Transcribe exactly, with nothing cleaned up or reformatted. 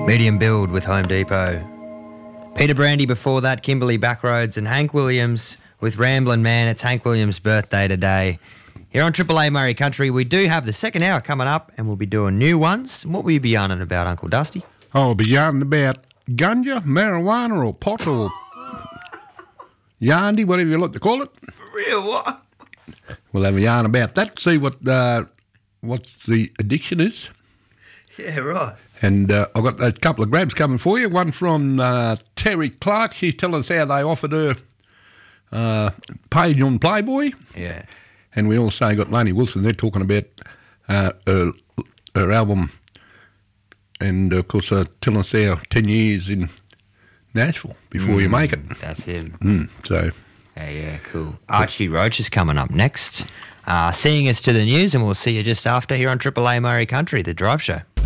Medium build with Home Depot. Peter Brandy before that, Kimberly Backroads, and Hank Williams with Ramblin' Man. It's Hank Williams' birthday today. Here on Triple A Murray Country, we do have the second hour coming up, and we'll be doing new ones. What will you be yarning about, Uncle Dusty? I'll be yarning about ganja, marijuana, or pot, or yandy, whatever you like to call it. For real, what? We'll have a yarn about that, see what uh, what the addiction is. Yeah, right. And uh, I've got a couple of grabs coming for you. One from uh, Terry Clark. She's telling us how they offered her uh, page on Playboy. Yeah. And we also got Lonnie Wilson. They're talking about uh, her, her album. And, of course, uh, telling us our ten years in Nashville before mm, you make it. That's him. Mm, so... Yeah, yeah, cool. Archie Roach is coming up next. Uh, seeing us to the news, and we'll see you just after here on Triple A Murray Country, the drive show.